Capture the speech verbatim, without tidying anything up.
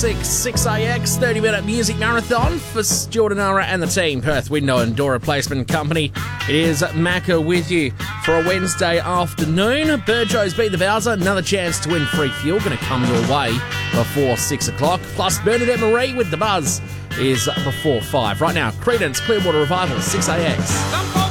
six, six A X, thirty minute music marathon for Jordan Nara and the team, Perth Window and Door Replacement Company. It is Macca with you for a Wednesday afternoon. Burjo's Beat the Bowser, another chance to win free fuel, going to come your way before six o'clock. Plus Bernadette Marie with The Buzz is before five. Right now, Creedence Clearwater Revival, six A X.